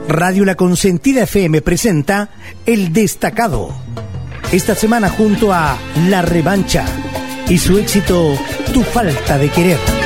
Radio La Consentida FM presenta El Destacado. Esta semana junto a La Revancha y su éxito Tu Falta de Querer.